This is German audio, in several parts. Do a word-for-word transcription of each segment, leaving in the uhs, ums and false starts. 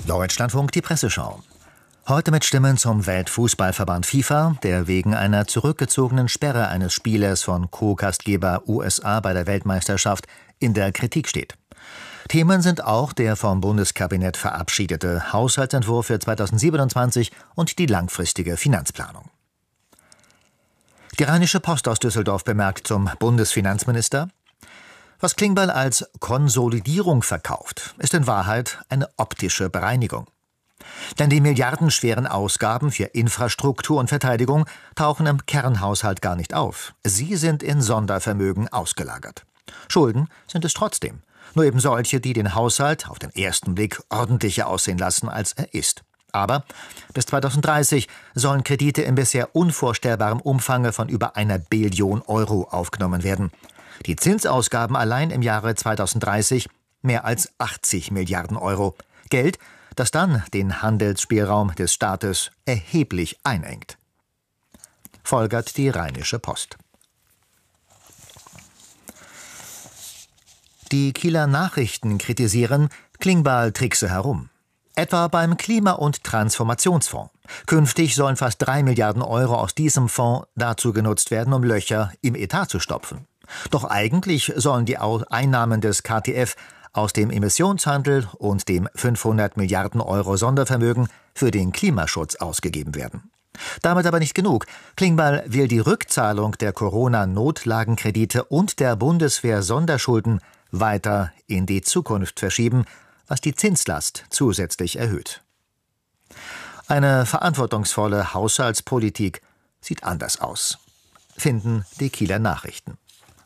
Deutschlandfunk, die Presseschau. Heute mit Stimmen zum Weltfußballverband FIFA, der wegen einer zurückgezogenen Sperre eines Spielers von Co-Gastgeber U S A bei der Weltmeisterschaft in der Kritik steht. Themen sind auch der vom Bundeskabinett verabschiedete Haushaltsentwurf für zweitausendsiebenundzwanzig und die langfristige Finanzplanung. Die Rheinische Post aus Düsseldorf bemerkt zum Bundesfinanzminister: Was Klingbeil als Konsolidierung verkauft, ist in Wahrheit eine optische Bereinigung. Denn die milliardenschweren Ausgaben für Infrastruktur und Verteidigung tauchen im Kernhaushalt gar nicht auf. Sie sind in Sondervermögen ausgelagert. Schulden sind es trotzdem, nur eben solche, die den Haushalt auf den ersten Blick ordentlicher aussehen lassen, als er ist. Aber bis zweitausenddreißig sollen Kredite in bisher unvorstellbarem Umfange von über einer Billion Euro aufgenommen werden. Die Zinsausgaben allein im Jahre zweitausenddreißig mehr als achtzig Milliarden Euro. Geld, das dann den Handelsspielraum des Staates erheblich einengt. Folgert die Rheinische Post. Die Kieler Nachrichten kritisieren, Klingbeil trickse herum. Etwa beim Klima- und Transformationsfonds. Künftig sollen fast drei Milliarden Euro aus diesem Fonds dazu genutzt werden, um Löcher im Etat zu stopfen. Doch eigentlich sollen die Einnahmen des K T F aus dem Emissionshandel und dem fünfhundert Milliarden Euro Sondervermögen für den Klimaschutz ausgegeben werden. Damit aber nicht genug. Klingbeil will die Rückzahlung der Corona-Notlagenkredite und der Bundeswehr-Sonderschulden weiter in die Zukunft verschieben, was die Zinslast zusätzlich erhöht. Eine verantwortungsvolle Haushaltspolitik sieht anders aus, finden die Kieler Nachrichten.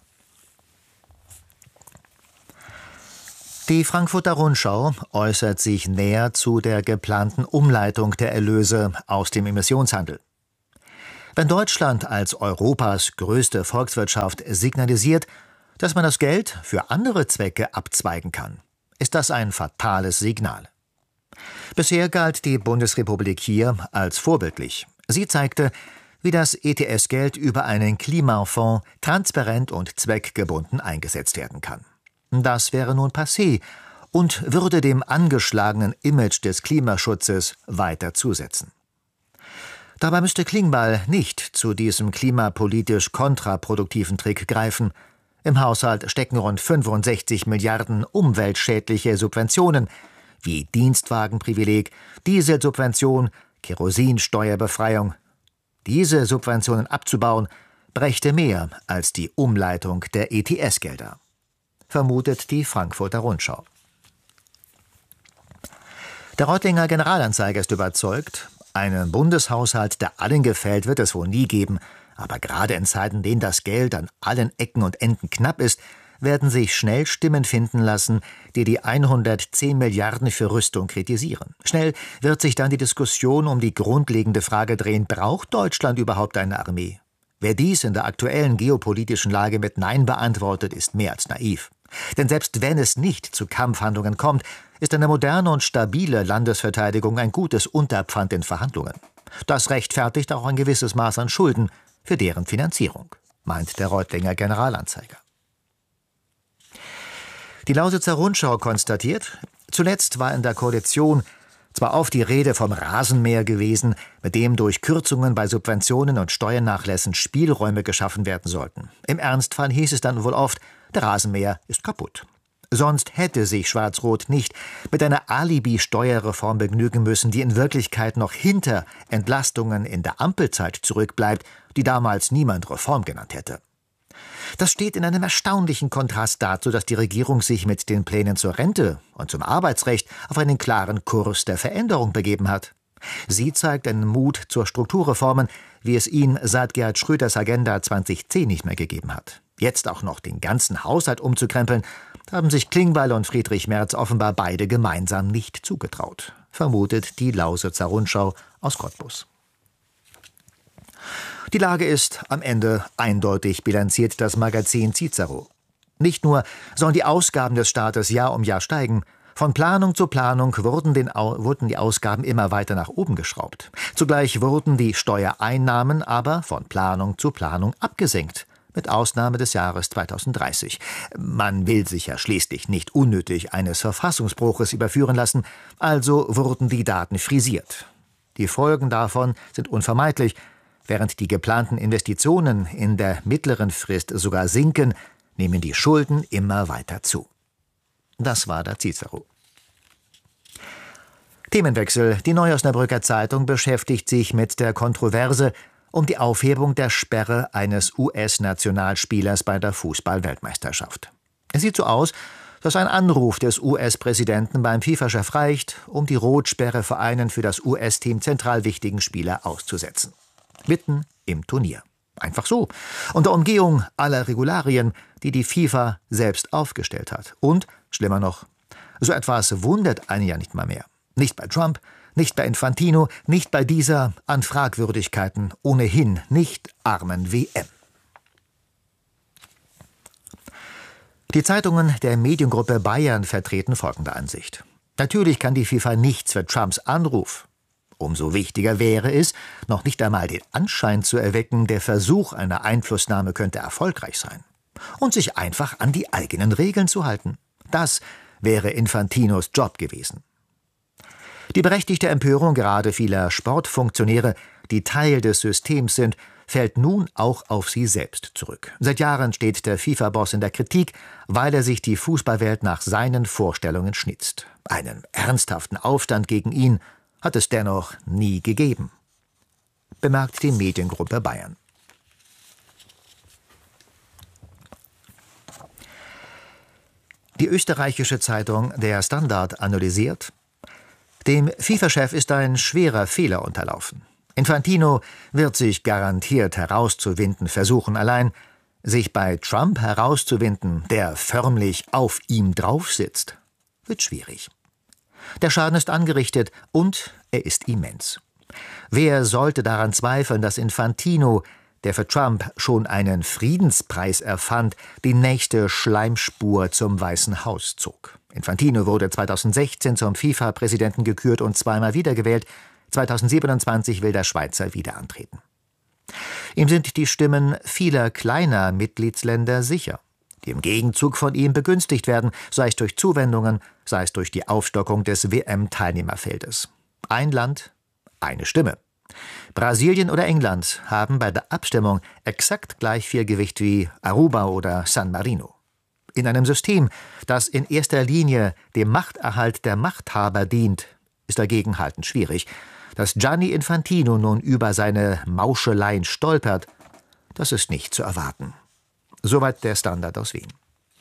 Die Frankfurter Rundschau äußert sich näher zu der geplanten Umleitung der Erlöse aus dem Emissionshandel. Wenn Deutschland als Europas größte Volkswirtschaft signalisiert, dass man das Geld für andere Zwecke abzweigen kann, ist das ein fatales Signal. Bisher galt die Bundesrepublik hier als vorbildlich. Sie zeigte, wie das E T S-Geld über einen Klimafonds transparent und zweckgebunden eingesetzt werden kann. Das wäre nun passé und würde dem angeschlagenen Image des Klimaschutzes weiter zusetzen. Dabei müsste Klingbeil nicht zu diesem klimapolitisch kontraproduktiven Trick greifen. Im Haushalt stecken rund fünfundsechzig Milliarden umweltschädliche Subventionen wie Dienstwagenprivileg, Dieselsubvention, Kerosinsteuerbefreiung. Diese Subventionen abzubauen, brächte mehr als die Umleitung der E T S-Gelder, vermutet die Frankfurter Rundschau. Der Reutlinger Generalanzeiger ist überzeugt, einen Bundeshaushalt, der allen gefällt, wird es wohl nie geben. Aber gerade in Zeiten, in denen das Geld an allen Ecken und Enden knapp ist, werden sich schnell Stimmen finden lassen, die die hundertzehn Milliarden für Rüstung kritisieren. Schnell wird sich dann die Diskussion um die grundlegende Frage drehen, braucht Deutschland überhaupt eine Armee? Wer dies in der aktuellen geopolitischen Lage mit Nein beantwortet, ist mehr als naiv. Denn selbst wenn es nicht zu Kampfhandlungen kommt, ist eine moderne und stabile Landesverteidigung ein gutes Unterpfand in Verhandlungen. Das rechtfertigt auch ein gewisses Maß an Schulden für deren Finanzierung, meint der Reutlinger Generalanzeiger. Die Lausitzer Rundschau konstatiert, zuletzt war in der Koalition zwar oft die Rede vom Rasenmäher gewesen, mit dem durch Kürzungen bei Subventionen und Steuernachlässen Spielräume geschaffen werden sollten. Im Ernstfall hieß es dann wohl oft, der Rasenmäher ist kaputt. Sonst hätte sich Schwarz-Rot nicht mit einer Alibi-Steuerreform begnügen müssen, die in Wirklichkeit noch hinter Entlastungen in der Ampelzeit zurückbleibt, die damals niemand Reform genannt hätte. Das steht in einem erstaunlichen Kontrast dazu, dass die Regierung sich mit den Plänen zur Rente und zum Arbeitsrecht auf einen klaren Kurs der Veränderung begeben hat. Sie zeigt einen Mut zur Strukturreformen, wie es ihn seit Gerhard Schröders Agenda zweitausendzehn nicht mehr gegeben hat. Jetzt auch noch den ganzen Haushalt umzukrempeln, haben sich Klingbeil und Friedrich Merz offenbar beide gemeinsam nicht zugetraut, vermutet die Lausitzer Rundschau aus Cottbus. Die Lage ist am Ende eindeutig, bilanziert das Magazin Cicero. Nicht nur sollen die Ausgaben des Staates Jahr um Jahr steigen, von Planung zu Planung wurden, den, wurden die Ausgaben immer weiter nach oben geschraubt. Zugleich wurden die Steuereinnahmen aber von Planung zu Planung abgesenkt, mit Ausnahme des Jahres zweitausenddreißig. Man will sich ja schließlich nicht unnötig eines Verfassungsbruches überführen lassen, also wurden die Daten frisiert. Die Folgen davon sind unvermeidlich. Während die geplanten Investitionen in der mittleren Frist sogar sinken, nehmen die Schulden immer weiter zu. Das war der Cicero. Themenwechsel. Die Neue Osnabrücker Zeitung beschäftigt sich mit der Kontroverse um die Aufhebung der Sperre eines U S-Nationalspielers bei der Fußball-Weltmeisterschaft. Es sieht so aus, dass ein Anruf des U S-Präsidenten beim FIFA-Chef reicht, um die Rotsperre für einen für das U S-Team zentral wichtigen Spieler auszusetzen. Mitten im Turnier. Einfach so. Unter Umgehung aller Regularien, die die FIFA selbst aufgestellt hat. Und, schlimmer noch, so etwas wundert einen ja nicht mal mehr. Nicht bei Trump, nicht bei Infantino, nicht bei dieser an Fragwürdigkeiten ohnehin nicht armen W M. Die Zeitungen der Mediengruppe Bayern vertreten folgende Ansicht. Natürlich kann die FIFA nichts für Trumps Anruf. Umso wichtiger wäre es, noch nicht einmal den Anschein zu erwecken, der Versuch einer Einflussnahme könnte erfolgreich sein. Und sich einfach an die eigenen Regeln zu halten. Das wäre Infantinos Job gewesen. Die berechtigte Empörung gerade vieler Sportfunktionäre, die Teil des Systems sind, fällt nun auch auf sie selbst zurück. Seit Jahren steht der FIFA-Boss in der Kritik, weil er sich die Fußballwelt nach seinen Vorstellungen schnitzt. Einen ernsthaften Aufstand gegen ihn hat es dennoch nie gegeben, bemerkt die Mediengruppe Bayern. Die österreichische Zeitung Der Standard analysiert: Dem FIFA-Chef ist ein schwerer Fehler unterlaufen. Infantino wird sich garantiert herauszuwinden versuchen. Allein sich bei Trump herauszuwinden, der förmlich auf ihm drauf sitzt, wird schwierig. Der Schaden ist angerichtet und er ist immens. Wer sollte daran zweifeln, dass Infantino, der für Trump schon einen Friedenspreis erfand, die nächste Schleimspur zum Weißen Haus zog? Infantino wurde zweitausendsechzehn zum FIFA-Präsidenten gekürt und zweimal wiedergewählt. zweitausendsiebenundzwanzig will der Schweizer wieder antreten. Ihm sind die Stimmen vieler kleiner Mitgliedsländer sicher, die im Gegenzug von ihm begünstigt werden, sei es durch Zuwendungen, sei es durch die Aufstockung des W M-Teilnehmerfeldes. Ein Land, eine Stimme. Brasilien oder England haben bei der Abstimmung exakt gleich viel Gewicht wie Aruba oder San Marino. In einem System, das in erster Linie dem Machterhalt der Machthaber dient, ist dagegenhalten schwierig. Dass Gianni Infantino nun über seine Mauscheleien stolpert, das ist nicht zu erwarten. Soweit der Standard aus Wien.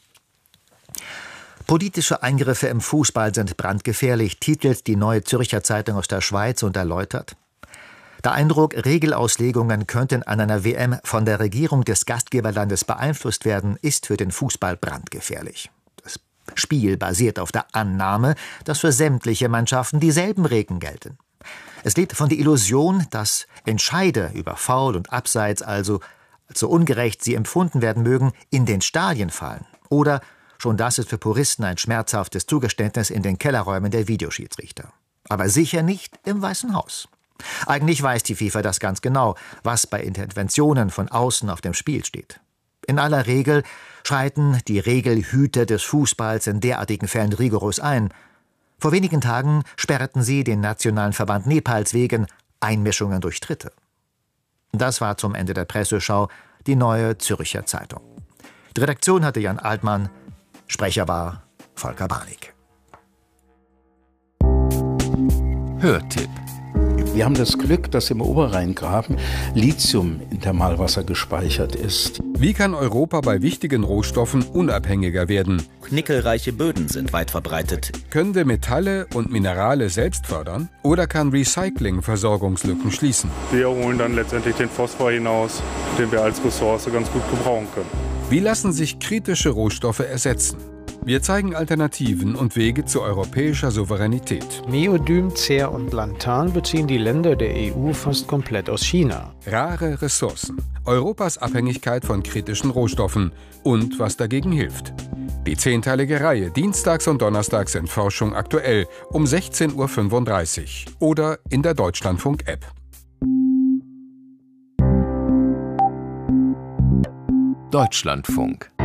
Politische Eingriffe im Fußball sind brandgefährlich, titelt die Neue Zürcher Zeitung aus der Schweiz und erläutert: Der Eindruck, Regelauslegungen könnten an einer W M von der Regierung des Gastgeberlandes beeinflusst werden, ist für den Fußball brandgefährlich. Das Spiel basiert auf der Annahme, dass für sämtliche Mannschaften dieselben Regeln gelten. Es lebt von der Illusion, dass Entscheide über Foul und Abseits, also so ungerecht sie empfunden werden mögen, in den Stadien fallen. Oder, schon das ist für Puristen ein schmerzhaftes Zugeständnis, in den Kellerräumen der Videoschiedsrichter. Aber sicher nicht im Weißen Haus. Eigentlich weiß die FIFA das ganz genau, was bei Interventionen von außen auf dem Spiel steht. In aller Regel schreiten die Regelhüter des Fußballs in derartigen Fällen rigoros ein. Vor wenigen Tagen sperrten sie den nationalen Verband Nepals wegen Einmischungen durch Dritte. Das war zum Ende der Presseschau die Neue Zürcher Zeitung. Die Redaktion hatte Jan Altmann, Sprecher war Volker Barnig. Hörtipp. Wir haben das Glück, dass im Oberrheingraben Lithium in Thermalwasser gespeichert ist. Wie kann Europa bei wichtigen Rohstoffen unabhängiger werden? Nickelreiche Böden sind weit verbreitet. Können wir Metalle und Minerale selbst fördern? Oder kann Recycling Versorgungslücken schließen? Wir holen dann letztendlich den Phosphor hinaus, den wir als Ressource ganz gut gebrauchen können. Wie lassen sich kritische Rohstoffe ersetzen? Wir zeigen Alternativen und Wege zu europäischer Souveränität. Neodym, Cer und Lantan beziehen die Länder der E U fast komplett aus China. Rare Ressourcen, Europas Abhängigkeit von kritischen Rohstoffen und was dagegen hilft. Die zehnteilige Reihe dienstags und donnerstags in Forschung aktuell um sechzehn Uhr fünfunddreißig oder in der Deutschlandfunk-App. Deutschlandfunk.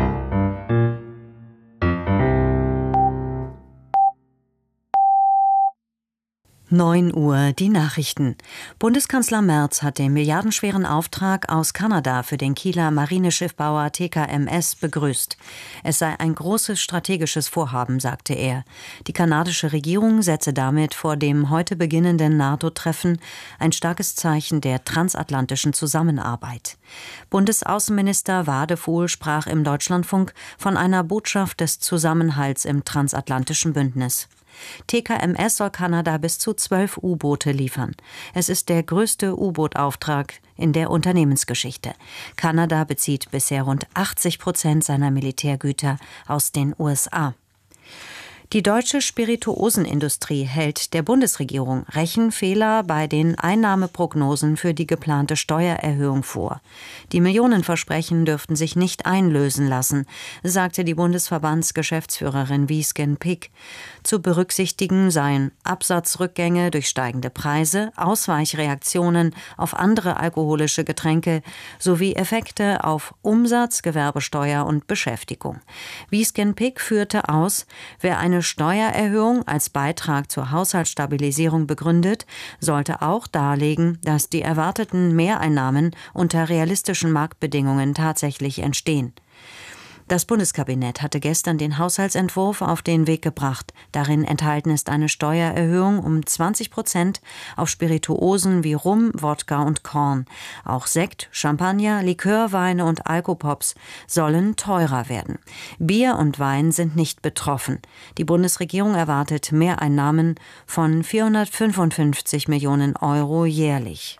neun Uhr, die Nachrichten. Bundeskanzler Merz hat den milliardenschweren Auftrag aus Kanada für den Kieler Marineschiffbauer T K M S begrüßt. Es sei ein großes strategisches Vorhaben, sagte er. Die kanadische Regierung setze damit vor dem heute beginnenden NATO-Treffen ein starkes Zeichen der transatlantischen Zusammenarbeit. Bundesaußenminister Wadefuhl sprach im Deutschlandfunk von einer Botschaft des Zusammenhalts im transatlantischen Bündnis. T K M S soll Kanada bis zu zwölf U-Boote liefern. Es ist der größte U-Boot-Auftrag in der Unternehmensgeschichte. Kanada bezieht bisher rund achtzig Prozent seiner Militärgüter aus den U S A. Die deutsche Spirituosenindustrie hält der Bundesregierung Rechenfehler bei den Einnahmeprognosen für die geplante Steuererhöhung vor. Die Millionenversprechen dürften sich nicht einlösen lassen, sagte die Bundesverbandsgeschäftsführerin Wiesgen Pick. Zu berücksichtigen seien Absatzrückgänge durch steigende Preise, Ausweichreaktionen auf andere alkoholische Getränke sowie Effekte auf Umsatz, Gewerbesteuer und Beschäftigung. Wiesgen Pick führte aus, wer eine Steuererhöhung als Beitrag zur Haushaltsstabilisierung begründet, sollte auch darlegen, dass die erwarteten Mehreinnahmen unter realistischen Marktbedingungen tatsächlich entstehen. Das Bundeskabinett hatte gestern den Haushaltsentwurf auf den Weg gebracht. Darin enthalten ist eine Steuererhöhung um zwanzig Prozent auf Spirituosen wie Rum, Wodka und Korn. Auch Sekt, Champagner, Likörweine und Alkopops sollen teurer werden. Bier und Wein sind nicht betroffen. Die Bundesregierung erwartet Mehreinnahmen von vierhundertfünfundfünfzig Millionen Euro jährlich.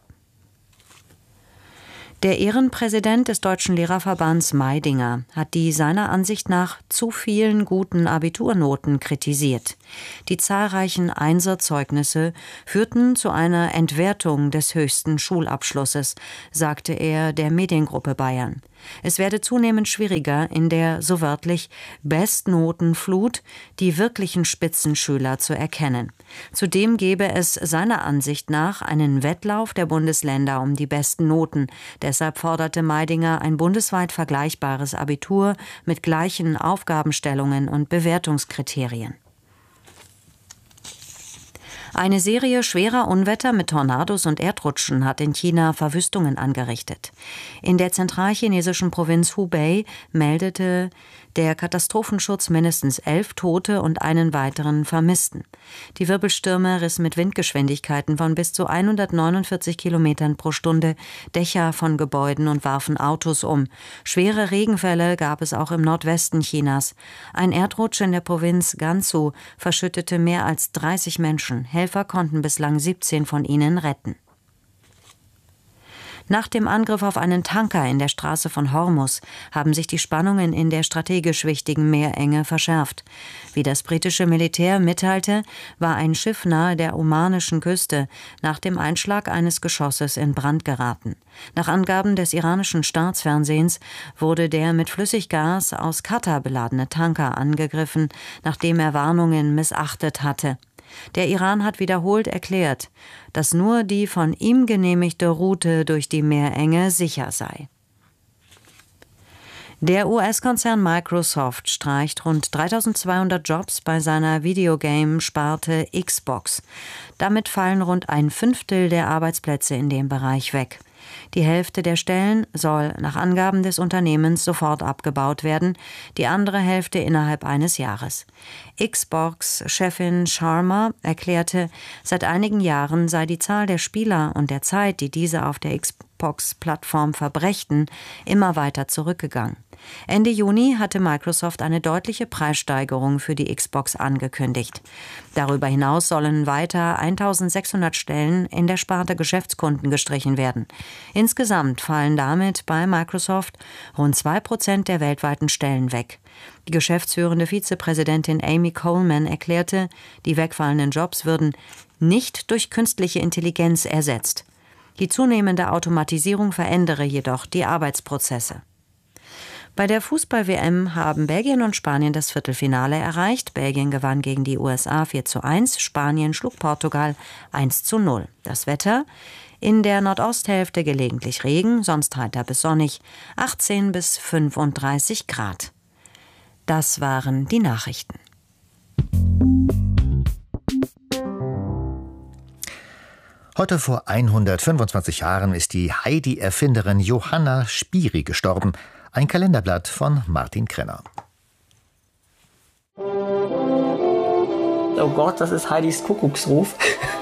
Der Ehrenpräsident des Deutschen Lehrerverbands Meidinger hat die seiner Ansicht nach zu vielen guten Abiturnoten kritisiert. Die zahlreichen Einserzeugnisse führten zu einer Entwertung des höchsten Schulabschlusses, sagte er der Mediengruppe Bayern. Es werde zunehmend schwieriger, in der, so wörtlich, Bestnotenflut die wirklichen Spitzenschüler zu erkennen. Zudem gebe es seiner Ansicht nach einen Wettlauf der Bundesländer um die besten Noten. Deshalb forderte Meidinger ein bundesweit vergleichbares Abitur mit gleichen Aufgabenstellungen und Bewertungskriterien. Eine Serie schwerer Unwetter mit Tornados und Erdrutschen hat in China Verwüstungen angerichtet. In der zentralchinesischen Provinz Hubei meldete der Katastrophenschutz mindestens elf Tote und einen weiteren Vermissten. Die Wirbelstürme rissen mit Windgeschwindigkeiten von bis zu hundertneunundvierzig Kilometern pro Stunde Dächer von Gebäuden und warfen Autos um. Schwere Regenfälle gab es auch im Nordwesten Chinas. Ein Erdrutsch in der Provinz Gansu verschüttete mehr als dreißig Menschen. Helfer konnten bislang siebzehn von ihnen retten. Nach dem Angriff auf einen Tanker in der Straße von Hormuz haben sich die Spannungen in der strategisch wichtigen Meerenge verschärft. Wie das britische Militär mitteilte, war ein Schiff nahe der omanischen Küste nach dem Einschlag eines Geschosses in Brand geraten. Nach Angaben des iranischen Staatsfernsehens wurde der mit Flüssiggas aus Katar beladene Tanker angegriffen, nachdem er Warnungen missachtet hatte. Der Iran hat wiederholt erklärt, dass nur die von ihm genehmigte Route durch die Meerenge sicher sei. Der U S-Konzern Microsoft streicht rund dreitausendzweihundert Jobs bei seiner Videogame-Sparte Xbox. Damit fallen rund ein Fünftel der Arbeitsplätze in dem Bereich weg. Die Hälfte der Stellen soll nach Angaben des Unternehmens sofort abgebaut werden, die andere Hälfte innerhalb eines Jahres. Xbox-Chefin Sharma erklärte, seit einigen Jahren sei die Zahl der Spieler und der Zeit, die diese auf der Xbox-Plattform verbrächten, immer weiter zurückgegangen. Ende Juni hatte Microsoft eine deutliche Preissteigerung für die Xbox angekündigt. Darüber hinaus sollen weiter eintausendsechshundert Stellen in der Sparte Geschäftskunden gestrichen werden. Insgesamt fallen damit bei Microsoft rund zwei Prozent der weltweiten Stellen weg. Die geschäftsführende Vizepräsidentin Amy Coleman erklärte, die wegfallenden Jobs würden nicht durch künstliche Intelligenz ersetzt. Die zunehmende Automatisierung verändere jedoch die Arbeitsprozesse. Bei der Fußball-W M haben Belgien und Spanien das Viertelfinale erreicht. Belgien gewann gegen die U S A vier zu eins, Spanien schlug Portugal eins zu null. Das Wetter: in der Nordosthälfte gelegentlich Regen, sonst heiter bis sonnig, achtzehn bis fünfunddreißig Grad. Das waren die Nachrichten. Heute vor hundertfünfundzwanzig Jahren ist die Heidi-Erfinderin Johanna Spyri gestorben. Ein Kalenderblatt von Martin Krenner. Oh Gott, das ist Heidis Kuckucksruf.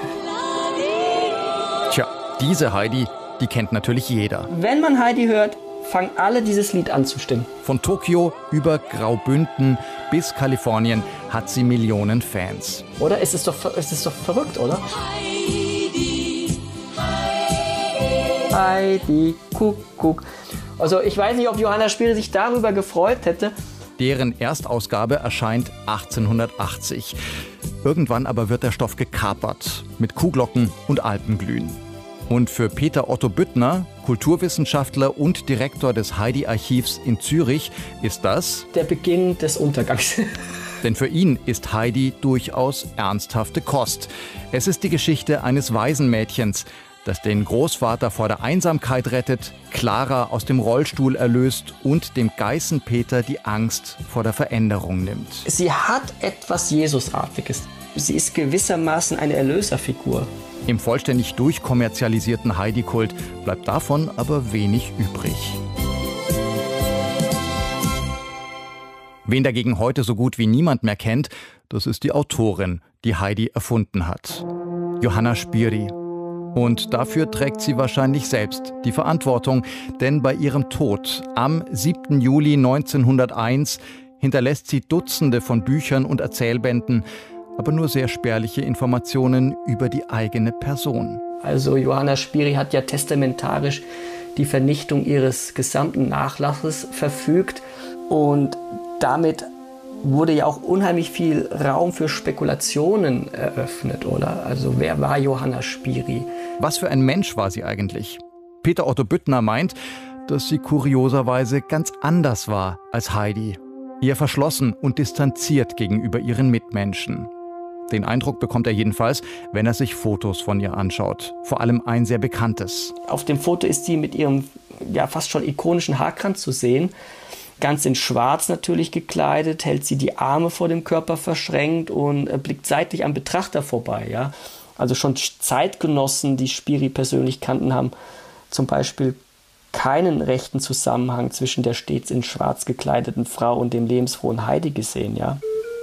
Tja, diese Heidi, die kennt natürlich jeder. Wenn man Heidi hört, fangen alle dieses Lied an zu stimmen. Von Tokio über Graubünden bis Kalifornien hat sie Millionen Fans. Oder? Es ist doch, es ist doch verrückt, oder? Heidi, Heidi, Heidi, Kuckuck. Also ich weiß nicht, ob Johanna Spyri sich darüber gefreut hätte. Deren Erstausgabe erscheint achtzehnhundertachtzig. Irgendwann aber wird der Stoff gekapert mit Kuhglocken und Alpenglühen. Und für Peter Otto Büttner, Kulturwissenschaftler und Direktor des Heidi-Archivs in Zürich, ist das der Beginn des Untergangs. Denn für ihn ist Heidi durchaus ernsthafte Kost. Es ist die Geschichte eines Waisenmädchens, das den Großvater vor der Einsamkeit rettet, Clara aus dem Rollstuhl erlöst und dem Geißenpeter die Angst vor der Veränderung nimmt. Sie hat etwas Jesusartiges. Sie ist gewissermaßen eine Erlöserfigur. Im vollständig durchkommerzialisierten Heidi-Kult bleibt davon aber wenig übrig. Wen dagegen heute so gut wie niemand mehr kennt, das ist die Autorin, die Heidi erfunden hat. Johanna Spyri. Und dafür trägt sie wahrscheinlich selbst die Verantwortung, denn bei ihrem Tod am siebten Juli neunzehnhunderteins hinterlässt sie Dutzende von Büchern und Erzählbänden, aber nur sehr spärliche Informationen über die eigene Person. Also Johanna Spyri hat ja testamentarisch die Vernichtung ihres gesamten Nachlasses verfügt und damit wurde ja auch unheimlich viel Raum für Spekulationen eröffnet, oder? Also wer war Johanna Spyri? Was für ein Mensch war sie eigentlich? Peter Otto Büttner meint, dass sie kurioserweise ganz anders war als Heidi. Eher verschlossen und distanziert gegenüber ihren Mitmenschen. Den Eindruck bekommt er jedenfalls, wenn er sich Fotos von ihr anschaut. Vor allem ein sehr bekanntes. Auf dem Foto ist sie mit ihrem ja fast schon ikonischen Haarkranz zu sehen. Ganz in Schwarz natürlich gekleidet, hält sie die Arme vor dem Körper verschränkt und blickt seitlich am Betrachter vorbei. Ja? Also schon Zeitgenossen, die Spyri persönlich kannten, haben zum Beispiel keinen rechten Zusammenhang zwischen der stets in Schwarz gekleideten Frau und dem lebensfrohen Heidi gesehen. Ja?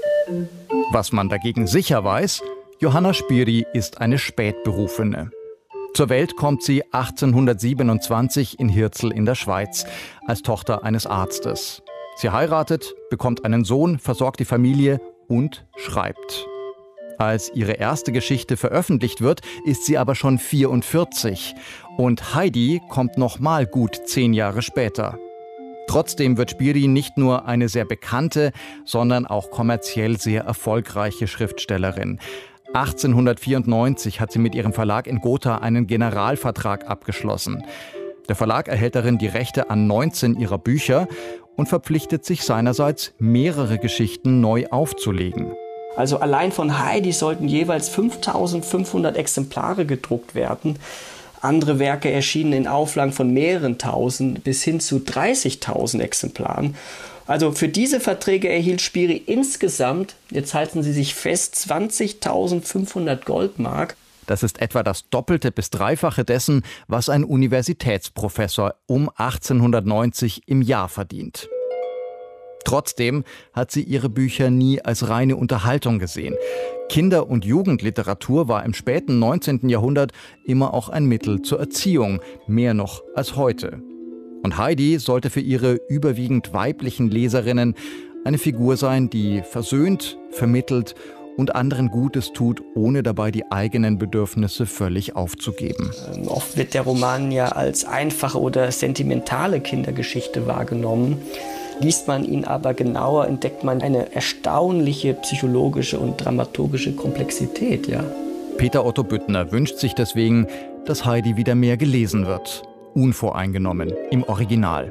Was man dagegen sicher weiß, Johanna Spyri ist eine Spätberufene. Zur Welt kommt sie achtzehnhundertsiebenundzwanzig in Hirzel in der Schweiz als Tochter eines Arztes. Sie heiratet, bekommt einen Sohn, versorgt die Familie und schreibt. Als ihre erste Geschichte veröffentlicht wird, ist sie aber schon vierundvierzig. Und Heidi kommt noch mal gut zehn Jahre später. Trotzdem wird Spyri nicht nur eine sehr bekannte, sondern auch kommerziell sehr erfolgreiche Schriftstellerin. achtzehnhundertvierundneunzig hat sie mit ihrem Verlag in Gotha einen Generalvertrag abgeschlossen. Der Verlag erhält darin die Rechte an neunzehn ihrer Bücher und verpflichtet sich seinerseits, mehrere Geschichten neu aufzulegen. Also allein von Heidi sollten jeweils fünftausendfünfhundert Exemplare gedruckt werden. Andere Werke erschienen in Auflagen von mehreren tausend bis hin zu dreißigtausend Exemplaren. Also für diese Verträge erhielt Spyri insgesamt, jetzt halten Sie sich fest, zwanzigtausendfünfhundert Goldmark. Das ist etwa das Doppelte bis Dreifache dessen, was ein Universitätsprofessor um achtzehnhundertneunzig im Jahr verdient. Trotzdem hat sie ihre Bücher nie als reine Unterhaltung gesehen. Kinder- und Jugendliteratur war im späten neunzehnten Jahrhundert immer auch ein Mittel zur Erziehung, mehr noch als heute. Und Heidi sollte für ihre überwiegend weiblichen Leserinnen eine Figur sein, die versöhnt, vermittelt und anderen Gutes tut, ohne dabei die eigenen Bedürfnisse völlig aufzugeben. Oft wird der Roman ja als einfache oder sentimentale Kindergeschichte wahrgenommen. Liest man ihn aber genauer, entdeckt man eine erstaunliche psychologische und dramaturgische Komplexität. Ja? Peter Otto Büttner wünscht sich deswegen, dass Heidi wieder mehr gelesen wird. Unvoreingenommen, im Original.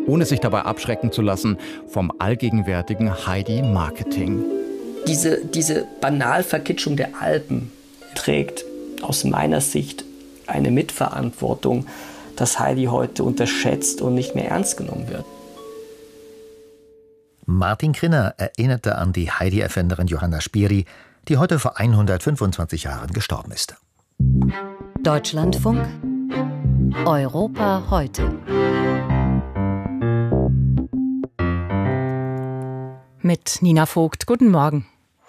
ohne sich dabei abschrecken zu lassen vom allgegenwärtigen Heidi-Marketing. Diese, diese Banalverkitschung der Alpen trägt aus meiner Sicht eine Mitverantwortung, dass Heidi heute unterschätzt und nicht mehr ernst genommen wird. Martin Krinner erinnerte an die Heidi-Erfinderin Johanna Spyri, die heute vor hundertfünfundzwanzig Jahren gestorben ist. Deutschlandfunk Europa heute. Mit Nina Vogt. Guten Morgen.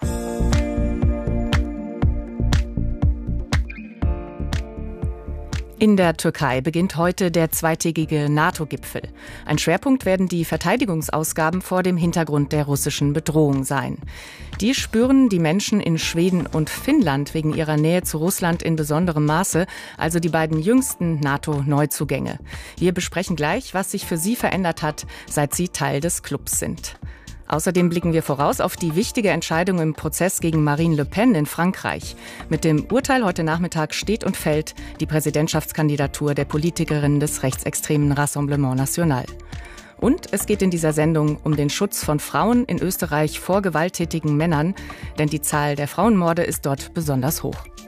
In der Türkei beginnt heute der zweitägige NATO-Gipfel. Ein Schwerpunkt werden die Verteidigungsausgaben vor dem Hintergrund der russischen Bedrohung sein. Die spüren die Menschen in Schweden und Finnland wegen ihrer Nähe zu Russland in besonderem Maße, also die beiden jüngsten NATO-Neuzugänge. Wir besprechen gleich, was sich für sie verändert hat, seit sie Teil des Clubs sind. Außerdem blicken wir voraus auf die wichtige Entscheidung im Prozess gegen Marine Le Pen in Frankreich. Mit dem Urteil heute Nachmittag steht und fällt die Präsidentschaftskandidatur der Politikerin des rechtsextremen Rassemblement National. Und es geht in dieser Sendung um den Schutz von Frauen in Österreich vor gewalttätigen Männern, denn die Zahl der Frauenmorde ist dort besonders hoch.